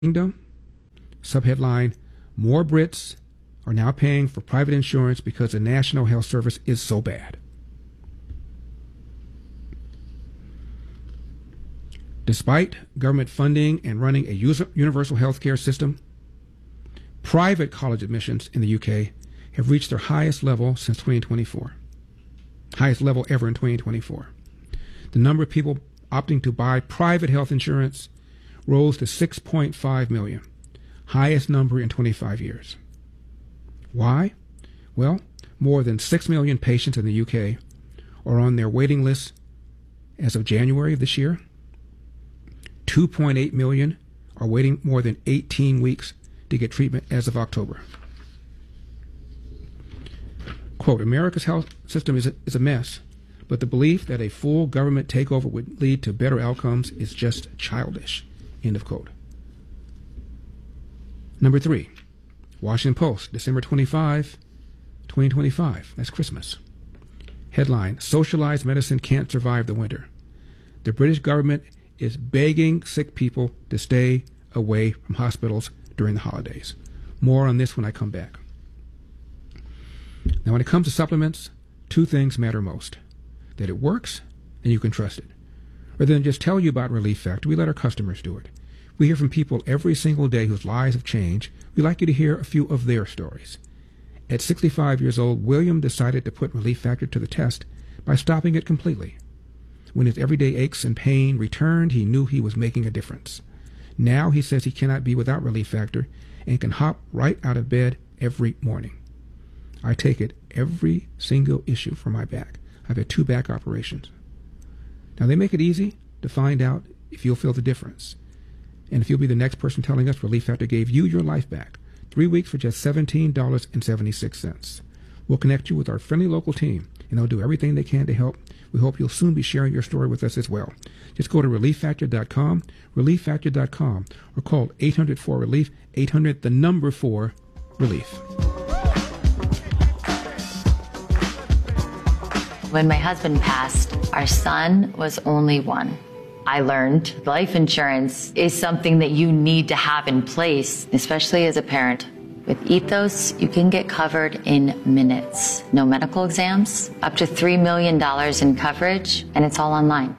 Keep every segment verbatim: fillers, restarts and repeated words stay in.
Kingdom. Subheadline, more Brits are now paying for private insurance because the National Health Service is so bad. Despite government funding and running a universal health care system, private college admissions in the U K have reached their highest level since twenty twenty-four. Highest level ever in twenty twenty-four. The number of people opting to buy private health insurance rose to six point five million, highest number in twenty-five years. Why? Well, more than six million patients in the U K are on their waiting list as of January of this year. two point eight million are waiting more than eighteen weeks to get treatment as of October. Quote, America's health system is a, is a mess, but the belief that a full government takeover would lead to better outcomes is just childish. End of quote. Number three, Washington Post, December twenty-fifth, twenty twenty-five. That's Christmas. Headline, socialized medicine can't survive the winter. The British government is begging sick people to stay away from hospitals during the holidays. More on this when I come back. Now, when it comes to supplements, two things matter most. That it works and you can trust it. Rather than just tell you about Relief Factor, we let our customers do it. We hear from people every single day whose lives have changed. We'd like you to hear a few of their stories. At sixty-five years old, William decided to put Relief Factor to the test by stopping it completely. When his everyday aches and pain returned, he knew he was making a difference. Now he says he cannot be without Relief Factor and can hop right out of bed every morning. I take it every single issue for my back. I've had two back operations. Now, they make it easy to find out if you'll feel the difference. And if you'll be the next person telling us Relief Factor gave you your life back. Three weeks for just seventeen dollars and seventy-six cents. We'll connect you with our friendly local team, and they'll do everything they can to help. We hope you'll soon be sharing your story with us as well. Just go to relief factor dot com, relief factor dot com, or call eight hundred four relief, eight hundred, the number four, relief. When my husband passed, our son was only one. I learned life insurance is something that you need to have in place, especially as a parent. With Ethos, you can get covered in minutes. No medical exams, up to three million dollars in coverage, and it's all online.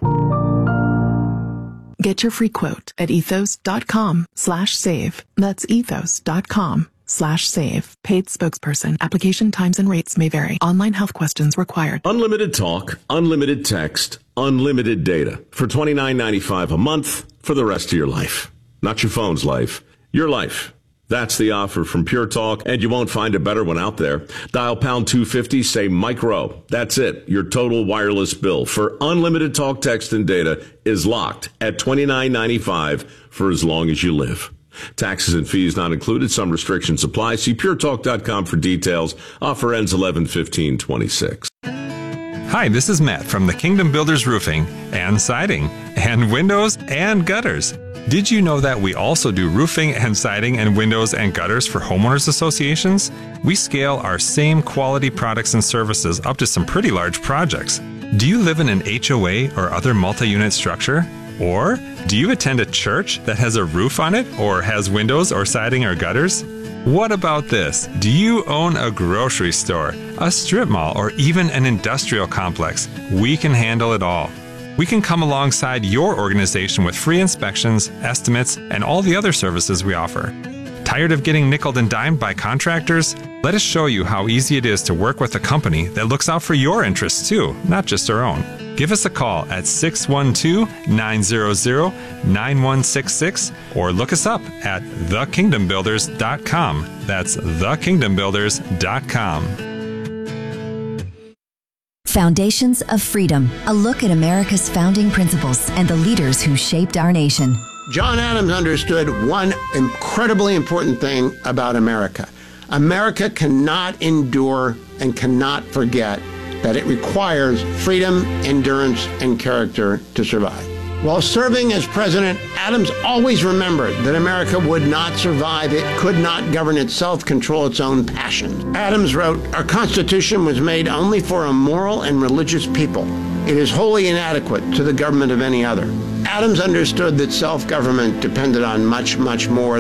Get your free quote at ethos.com slash save. That's ethos.com slash save. Paid spokesperson. Application times and rates may vary. Online health questions required. Unlimited talk, unlimited text, unlimited data for twenty-nine ninety-five a month for the rest of your life. Not your phone's life, your life. That's the offer from Pure Talk, and you won't find a better one out there. Dial pound two fifty, say Mike Rowe. That's it. Your total wireless bill for unlimited talk, text, and data is locked at twenty-nine ninety-five for as long as you live. Taxes and fees not included. Some restrictions apply. See pure talk dot com for details. Offer ends eleven fifteen twenty-six. Hi, this is Matt from the Kingdom Builders Roofing and Siding and Windows and Gutters. Did you know that we also do roofing and siding and windows and gutters for homeowners associations? We scale our same quality products and services up to some pretty large projects. Do you live in an H O A or other multi-unit structure? Or do you attend a church that has a roof on it or has windows or siding or gutters? What about this? Do you own a grocery store, a strip mall, or even an industrial complex? We can handle it all. We can come alongside your organization with free inspections, estimates, and all the other services we offer. Tired of getting nickeled and dimed by contractors? Let us show you how easy it is to work with a company that looks out for your interests too, not just our own. Give us a call at six one two, nine zero zero, nine one six six or look us up at the kingdom builders dot com. That's the kingdom builders dot com. Foundations of Freedom, a look at America's founding principles and the leaders who shaped our nation. John Adams understood one incredibly important thing about America. America cannot endure and cannot forget that it requires freedom, endurance, and character to survive. While serving as president, Adams always remembered that America would not survive. It could not govern itself, control its own passions. Adams wrote, "Our Constitution was made only for a moral and religious people. It is wholly inadequate to the government of any other." Adams understood that self-government depended on much, much more